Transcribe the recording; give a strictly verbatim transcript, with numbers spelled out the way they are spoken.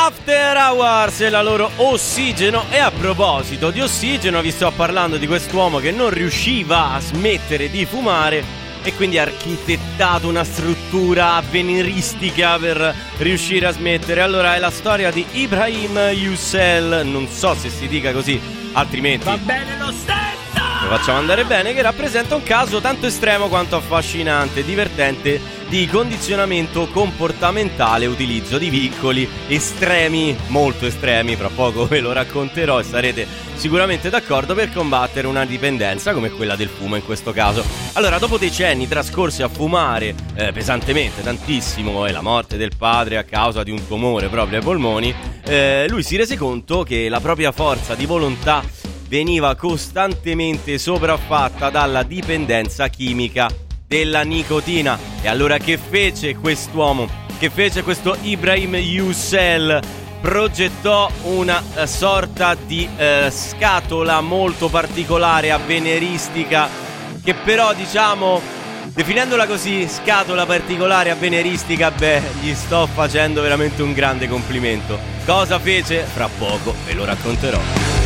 After Hours e la loro Ossigeno. E a proposito di ossigeno, vi sto parlando di quest'uomo che non riusciva a smettere di fumare e quindi ha architettato una struttura avveniristica per riuscire a smettere. Allora è la storia di Ibrahim Youssel, non so se si dica così, altrimenti va bene lo stesso, lo facciamo andare bene, che rappresenta un caso tanto estremo quanto affascinante, divertente, di condizionamento comportamentale, utilizzo di piccoli estremi, molto estremi, fra poco ve lo racconterò e sarete sicuramente d'accordo, per combattere una dipendenza come quella del fumo in questo caso. Allora, dopo decenni trascorsi a fumare eh, pesantemente, tantissimo, e la morte del padre a causa di un tumore proprio ai polmoni, eh, lui si rese conto che la propria forza di volontà veniva costantemente sopraffatta dalla dipendenza chimica della nicotina. E allora che fece quest'uomo? Che fece questo Ibrahim Youssel? Progettò una uh, sorta di uh, scatola molto particolare, avveniristica, che però, diciamo, definendola così, scatola particolare avveniristica, beh, gli sto facendo veramente un grande complimento. Cosa fece? Fra poco ve lo racconterò.